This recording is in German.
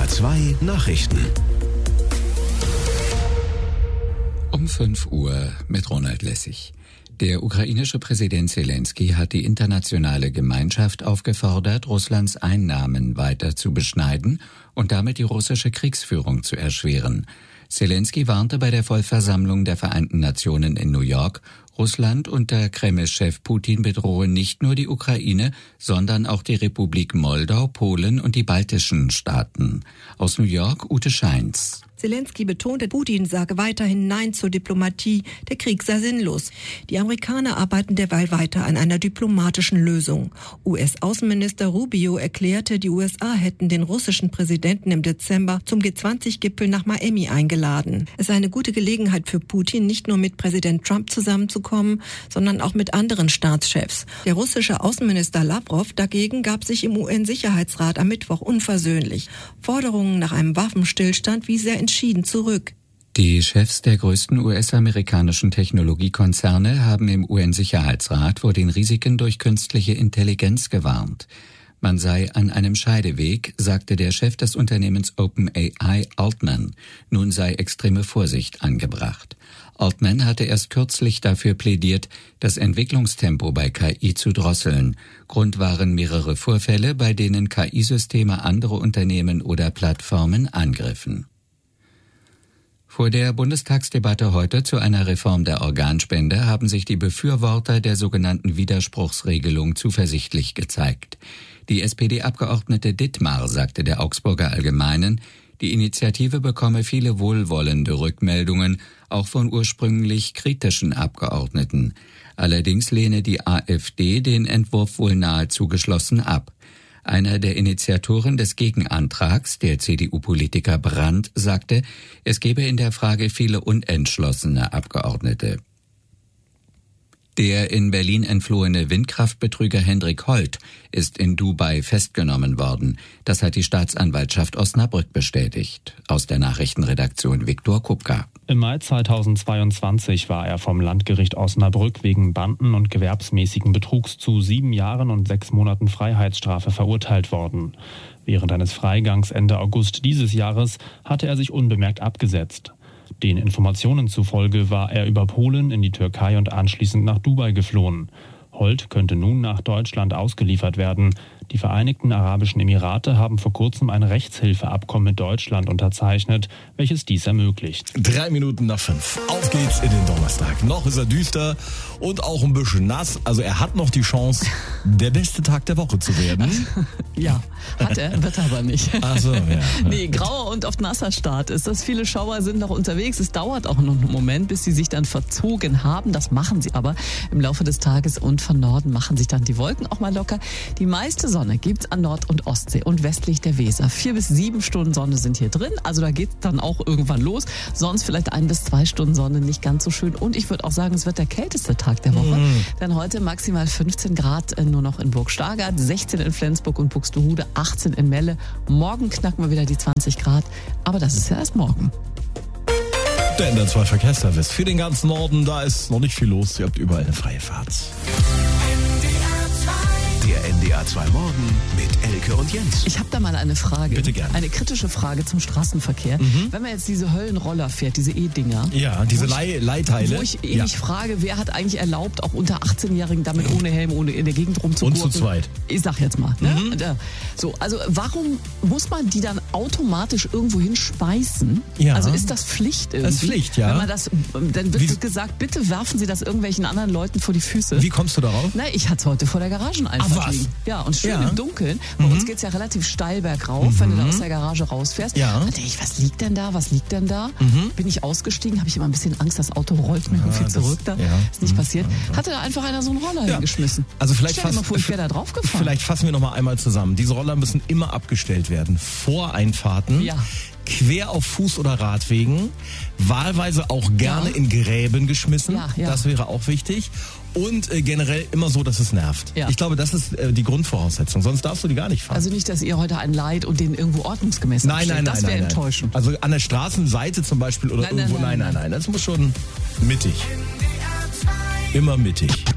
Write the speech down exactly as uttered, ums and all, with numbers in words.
zwei Nachrichten. Um fünf Uhr mit Ronald Lessig. Der ukrainische Präsident Zelensky hat die internationale Gemeinschaft aufgefordert, Russlands Einnahmen weiter zu beschneiden und damit die russische Kriegsführung zu erschweren. Zelensky warnte bei der Vollversammlung der Vereinten Nationen in New York, Russland unter Kreml-Chef Putin bedrohe nicht nur die Ukraine, sondern auch die Republik Moldau, Polen und die baltischen Staaten. Aus New York, Ute Scheins. Zelensky betonte, Putin sage weiterhin Nein zur Diplomatie, der Krieg sei sinnlos. Die Amerikaner arbeiten derweil weiter an einer diplomatischen Lösung. U S-Außenminister Rubio erklärte, die U S A hätten den russischen Präsidenten im Dezember zum G zwanzig Gipfel nach Miami eingeladen. Es sei eine gute Gelegenheit für Putin, nicht nur mit Präsident Trump zusammenzukommen, sondern auch mit anderen Staatschefs. Der russische Außenminister Lavrov dagegen gab sich im U N-Sicherheitsrat am Mittwoch unversöhnlich. Forderungen nach einem Waffenstillstand wies er entschieden zurück. Die Chefs der größten U S-amerikanischen Technologiekonzerne haben im U N-Sicherheitsrat vor den Risiken durch künstliche Intelligenz gewarnt. Man sei an einem Scheideweg, sagte der Chef des Unternehmens OpenAI, Altman. Nun sei extreme Vorsicht angebracht. Altman hatte erst kürzlich dafür plädiert, das Entwicklungstempo bei K I zu drosseln. Grund waren mehrere Vorfälle, bei denen K I-Systeme andere Unternehmen oder Plattformen angriffen. Vor der Bundestagsdebatte heute zu einer Reform der Organspende haben sich die Befürworter der sogenannten Widerspruchsregelung zuversichtlich gezeigt. Die S P D-Abgeordnete Dittmar sagte der Augsburger Allgemeinen, die Initiative bekomme viele wohlwollende Rückmeldungen, auch von ursprünglich kritischen Abgeordneten. Allerdings lehne die AfD den Entwurf wohl nahezu geschlossen ab. Einer der Initiatoren des Gegenantrags, der C D U-Politiker Brandt, sagte, es gebe in der Frage viele unentschlossene Abgeordnete. Der in Berlin entflohene Windkraftbetrüger Hendrik Holt ist in Dubai festgenommen worden. Das hat die Staatsanwaltschaft Osnabrück bestätigt. Aus der Nachrichtenredaktion Viktor Kupka. Im Mai zweitausendzweiundzwanzig war er vom Landgericht Osnabrück wegen Banden- und gewerbsmäßigen Betrugs zu sieben Jahren und sechs Monaten Freiheitsstrafe verurteilt worden. Während eines Freigangs Ende August dieses Jahres hatte er sich unbemerkt abgesetzt. Den Informationen zufolge war er über Polen in die Türkei und anschließend nach Dubai geflohen. Holt könnte nun nach Deutschland ausgeliefert werden. Die Vereinigten Arabischen Emirate haben vor kurzem ein Rechtshilfeabkommen mit Deutschland unterzeichnet, welches dies ermöglicht. Drei Minuten nach fünf. Auf geht's in den Donnerstag. Noch ist er düster und auch ein bisschen nass. Also er hat noch die Chance, der beste Tag der Woche zu werden. Ja, hat er, wird er aber nicht. Ach so, ja. Nee, grauer und oft nasser Start ist das. Viele Schauer sind noch unterwegs. Es dauert auch noch einen Moment, bis sie sich dann verzogen haben. Das machen sie aber im Laufe des Tages und von Norden machen sich dann die Wolken auch mal locker. Die meiste Sonne gibt's an Nord- und Ostsee und westlich der Weser. Vier bis sieben Stunden Sonne sind hier drin. Also da geht's dann auch irgendwann los. Sonst vielleicht ein bis zwei Stunden Sonne, nicht ganz so schön. Und ich würde auch sagen, es wird der kälteste Tag der Woche. Mhm. Denn heute maximal fünfzehn Grad nur noch in Burg Stargard, sechzehn in Flensburg und Buxtehude, achtzehn in Melle. Morgen knacken wir wieder die zwanzig Grad. Aber das ist ja erst morgen. Der N D R zwei Verkehrsservice für den ganzen Norden. Da ist noch nicht viel los. Ihr habt überall eine freie Fahrt. Der N D R zwei Morgen mit Elke und Jens. Ich habe da mal eine Frage. Bitte gerne. Eine kritische Frage zum Straßenverkehr. Mhm. Wenn man jetzt diese Höllenroller fährt, diese E-Dinger. Ja, diese wo Leih- ich, Leihteile. Wo ich eh Ja. mich frage, wer hat eigentlich erlaubt, auch unter achtzehnjährigen damit ohne Helm, ohne in der Gegend rumzugurken? Und zu zweit. Ich sag jetzt mal. Ne? Mhm. So, also warum muss man die dann automatisch irgendwo hinspeisen? Ja. Also ist das Pflicht irgendwie? Das ist Pflicht, ja. Wenn man das, dann wird Wie- gesagt, bitte werfen Sie das irgendwelchen anderen Leuten vor die Füße. Wie kommst du darauf? Na, ich hatte es heute vor der Garageneinfahrt Ach, was? liegen. Ja, und schön Ja. im Dunkeln. Bei Mhm. uns geht's ja relativ steil bergauf, wenn du da aus der Garage rausfährst. Ja. Da denke ich, was liegt denn da? Was liegt denn da? Mhm. Bin ich ausgestiegen, habe ich immer ein bisschen Angst, das Auto rollt mir irgendwie das- zurück. Da ja. ist nicht Mhm. passiert. Hatte da einfach einer so einen Roller Ja. hingeschmissen. Also vielleicht Stell dir mal fass- vor, ich wäre da drauf gefahren. Vielleicht fassen wir noch mal einmal zusammen. Diese Roller müssen immer abgestellt werden. Vor Einfahrten. Ja. Quer auf Fuß- oder Radwegen. Wahlweise auch gerne Ja. in Gräben geschmissen. Ja, ja. Das wäre auch wichtig. Und äh, generell immer so, dass es nervt. Ja. Ich glaube, das ist äh, die Grundvoraussetzung. Sonst darfst du die gar nicht fahren. Also nicht, dass ihr heute einen leiht und den irgendwo ordnungsgemäß nein, abstellt. nein, nein. Das wäre nein, nein. enttäuschend. Also an der Straßenseite zum Beispiel oder Nein, nein, irgendwo. nein, Nein, nein, nein. nein. Das muss schon mittig. Immer mittig.